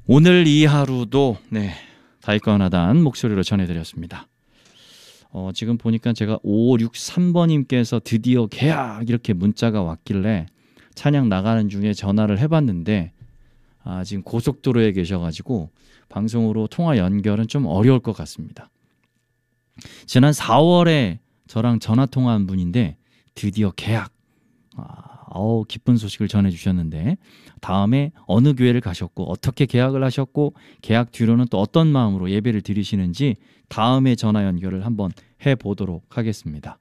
오늘 이 하루도 다윗가은하단 목소리로 전해드렸습니다. 지금 보니까 제가 5563번님께서 드디어 계약 이렇게 문자가 왔길래 찬양 나가는 중에 전화를 해봤는데 지금 고속도로에 계셔가지고 방송으로 통화 연결은 좀 어려울 것 같습니다. 지난 4월에 저랑 전화 통화한 분인데 드디어 계약 기쁜 소식을 전해주셨는데 다음에 어느 교회를 가셨고 어떻게 계약을 하셨고 계약 뒤로는 또 어떤 마음으로 예배를 드리시는지 다음에 전화 연결을 한번 해보도록 하겠습니다.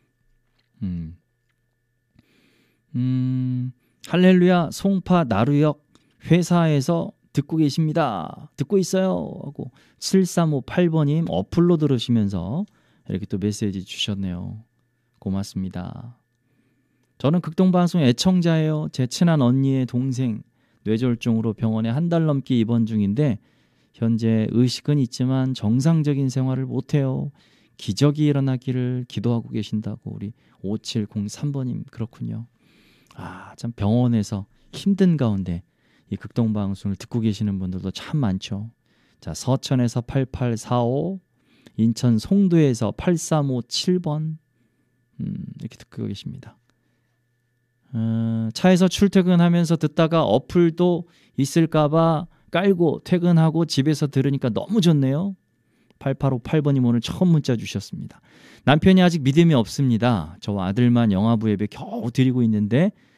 할렐루야 송파 나루역 회사에서 듣고 계십니다. 듣고 있어요 하고 7358번님 어플로 들으시면서 이렇게 또 메시지 주셨네요. 고맙습니다. 저는 극동방송 애청자예요. 제 친한 언니의 동생 뇌졸중으로 병원에 한 달 넘게 입원 중인데 현재 의식은 있지만 정상적인 생활을 못해요. 기적이 일어나기를 기도하고 계신다고 우리 5703번님 그렇군요. 참 병원에서 힘든 가운데 이 극동방송을 듣고 계시는 분들도 참 많죠. 자, 서천에서 8845, 인천 송도에서 8357번 이렇게 듣고 계십니다. 차에서 출퇴근하면서 듣다가 어플도 있을까봐 깔고 퇴근하고 집에서 들으니까 너무 좋네요. 8858번님 오늘 처음 문자 주셨습니다. 남편이 아직 믿음이 없습니다. 저와 아들만 영화부 예배 겨우 드리고 있는데